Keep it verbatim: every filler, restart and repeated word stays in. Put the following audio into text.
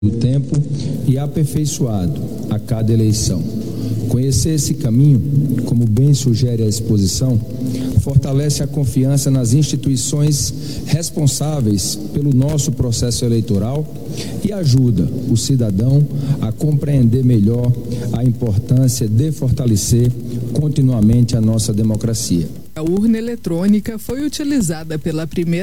do tempo e aperfeiçoado a cada eleição. Conhecer esse caminho, como bem sugere a exposição, fortalece a confiança nas instituições responsáveis pelo nosso processo eleitoral e ajuda o cidadão a compreender melhor a importância de fortalecer continuamente a nossa democracia. A urna eletrônica foi utilizada pela primeira